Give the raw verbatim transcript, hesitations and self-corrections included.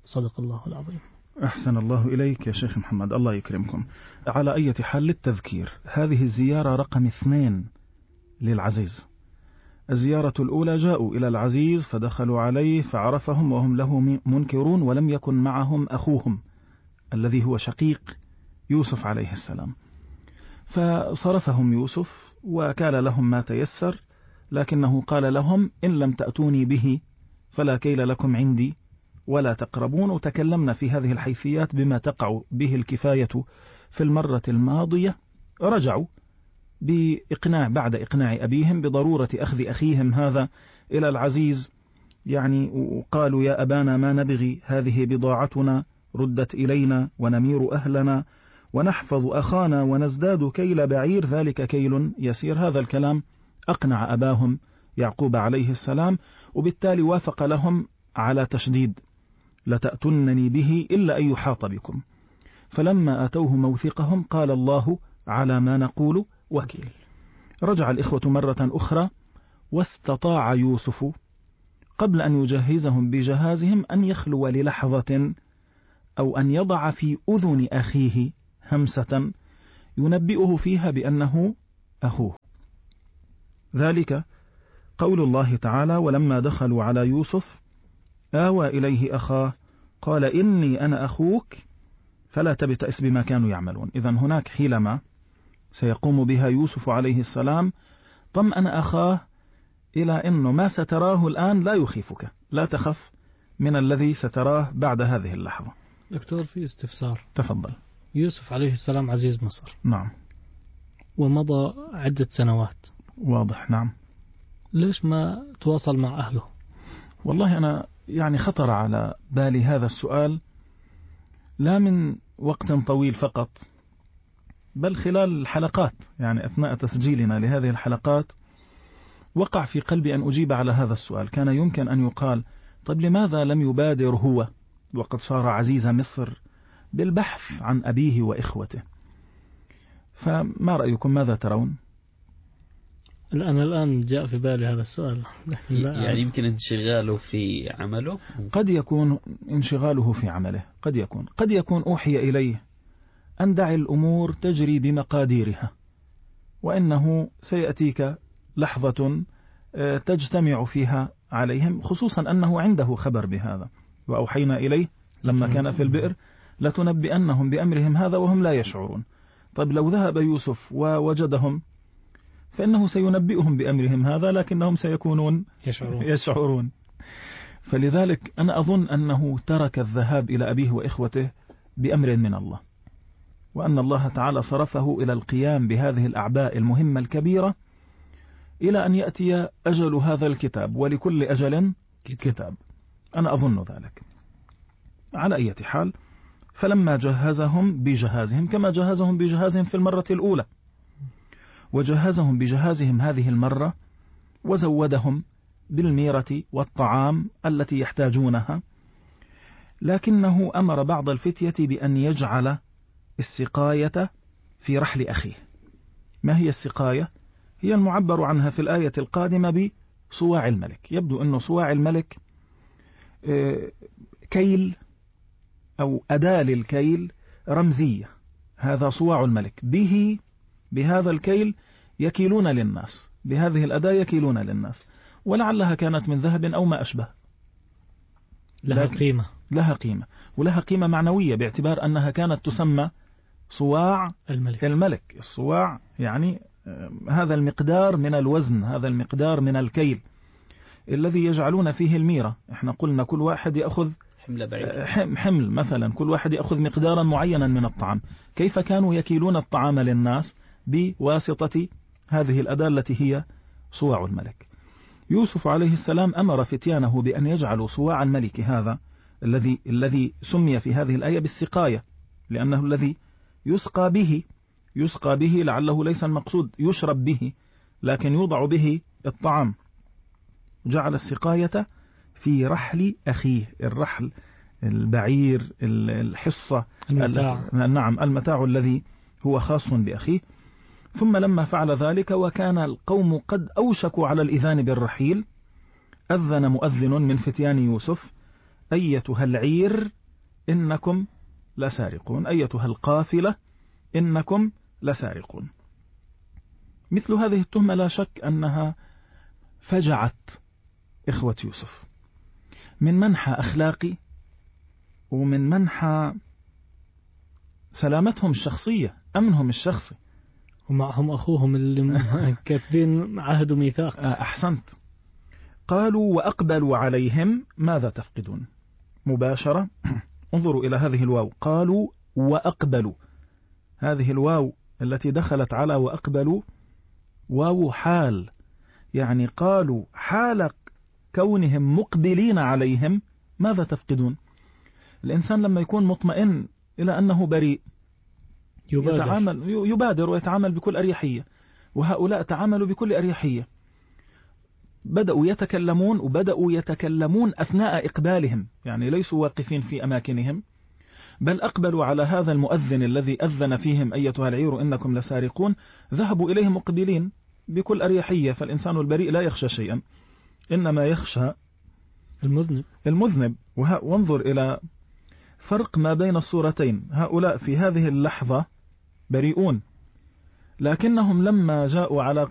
صدق الله العظيم. أحسن الله إليك يا شيخ محمد، الله يكرمكم. على أي حال للتذكير، هذه الزيارة رقم اثنين للعزيز. الزيارة الأولى جاءوا إلى العزيز فدخلوا عليه فعرفهم وهم له منكرون، ولم يكن معهم أخوهم الذي هو شقيق يوسف عليه السلام، فصرفهم يوسف وكان لهم ما تيسر، لكنه قال لهم إن لم تأتوني به فلا كيل لكم عندي ولا تقربون. وتكلمنا في هذه الحيثيات بما تقع به الكفاية في المرة الماضية. رجعوا بإقناع بعد إقناع أبيهم بضرورة أخذ أخيهم هذا إلى العزيز، يعني وقالوا يا أبانا ما نبغي، هذه بضاعتنا ردت إلينا ونمير أهلنا ونحفظ أخانا ونزداد كيل بعير، ذلك كيل يسير. هذا الكلام أقنع أباهم يعقوب عليه السلام، وبالتالي وافق لهم على تشديد لتأتنني به إلا أن يحاط بكم. فلما أتوه موثقهم قال الله على ما نقول وكيل. رجع الإخوة مرة أخرى، واستطاع يوسف قبل أن يجهزهم بجهازهم أن يخلو للحظة أو أن يضع في أذن أخيه همسة ينبئه فيها بأنه أخوه. ذلك قول الله تعالى ولما دخلوا على يوسف آوى إليه أخاه قال إني أنا أخوك فلا تبتئس بما كانوا يعملون. إذن هناك حيلما سيقوم بها يوسف عليه السلام طمأن أخاه إلى أنه ما ستراه الآن لا يخيفك، لا تخف من الذي ستراه بعد هذه اللحظة. دكتور في استفسار. تفضل. يوسف عليه السلام عزيز مصر. نعم. ومضى عدة سنوات. واضح. نعم. ليش ما تواصل مع أهله؟ والله أنا يعني خطر على بالي هذا السؤال لا من وقت طويل فقط، بل خلال الحلقات، يعني أثناء تسجيلنا لهذه الحلقات وقع في قلبي أن أجيب على هذا السؤال. كان يمكن أن يقال طيب لماذا لم يبادر هو وقد صار عزيز مصر بالبحث عن أبيه وإخوته؟ فما رأيكم، ماذا ترون؟ الآن الآن جاء في بالي هذا السؤال. يعني يمكن انشغاله في عمله. قد يكون انشغاله في عمله، قد يكون قد يكون أوحي إليه أن دع الأمور تجري بمقاديرها، وإنه سيأتيك لحظة تجتمع فيها عليهم، خصوصا أنه عنده خبر بهذا. وأوحينا إليه لما كان في البئر لتنبئنهم بأمرهم هذا وهم لا يشعرون. طيب لو ذهب يوسف ووجدهم فإنه سينبئهم بأمرهم هذا لكنهم سيكونون يشعرون, يشعرون. فلذلك أنا أظن أنه ترك الذهاب إلى أبيه وإخوته بأمر من الله، وأن الله تعالى صرفه إلى القيام بهذه الأعباء المهمة الكبيرة إلى أن يأتي أجل هذا الكتاب، ولكل أجل كتاب. أنا أظن ذلك. على أي حال، فلما جهزهم بجهازهم كما جهزهم بجهازهم في المرة الأولى، وجهزهم بجهازهم هذه المرة وزودهم بالميرة والطعام التي يحتاجونها، لكنه أمر بعض الفتية بأن يجعل السقاية في رحل أخيه. ما هي السقاية؟ هي المعبر عنها في الآية القادمة بصواع الملك. يبدو أن صواع الملك كيل أو أداة للكيل رمزية. هذا صواع الملك، به بهذا الكيل يكيلون للناس، بهذه الأداة يكيلون للناس، ولعلها كانت من ذهب أو ما أشبه. لها قيمة، لها قيمة ولها قيمة معنوية، باعتبار أنها كانت تسمى صواع الملك. الملك. الصواع يعني هذا المقدار من الوزن، هذا المقدار من الكيل الذي يجعلون فيه الميرة. احنا قلنا كل واحد يأخذ حمل مثلا، كل واحد يأخذ مقدارا معينا من الطعام. كيف كانوا يكيلون الطعام للناس؟ بواسطة هذه الأداة التي هي صواع الملك. يوسف عليه السلام أمر فتيانه بأن يجعلوا صواع الملك هذا الذي الذي سمي في هذه الآية بالسقاية، لأنه الذي يسقى به يسقى به لعله ليس المقصود يشرب به، لكن يوضع به الطعام. جعل السقاية في رحل أخيه، الرحل البعير، الحصة، المتاع. نعم المتاع الذي هو خاص بأخيه. ثم لما فعل ذلك وكان القوم قد أوشكوا على الإذان بالرحيل، أذن مؤذن من فتيان يوسف أيتها العير إنكم لسارقون، أيتها القافلة إنكم لسارقون. مثل هذه التهمة لا شك أنها فجعت إخوة يوسف من منحى أخلاقي ومن منحى سلامتهم الشخصية، أمنهم الشخصي. ومعهم أخوهم اللي كاتبين عهد وميثاق. أحسنت. قالوا وأقبلوا عليهم ماذا تفقدون؟ مباشرة. انظروا إلى هذه الواو، قالوا وأقبلوا. هذه الواو التي دخلت على وأقبلوا واو حال، يعني قالوا حال كونهم مقبلين عليهم ماذا تفقدون؟ الإنسان لما يكون مطمئن إلى أنه بريء يبادر. يتعامل يبادر ويتعامل بكل أريحية، وهؤلاء تعاملوا بكل أريحية، بدأوا يتكلمون وبدأوا يتكلمون أثناء إقبالهم، يعني ليسوا واقفين في أماكنهم، بل أقبلوا على هذا المؤذن الذي أذن فيهم أيتها العير إنكم لسارقون، ذهبوا إليه مقبلين بكل أريحية. فالإنسان البريء لا يخشى شيئا، إنما يخشى المذنب المذنب. وانظر إلى فرق ما بين الصورتين، هؤلاء في هذه اللحظة بريئون، لكنهم لما جاءوا على